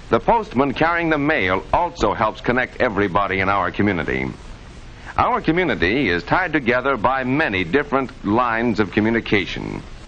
The postman carrying the mail also helps connect everybody in our community. Our community is tied together by many different lines of communication.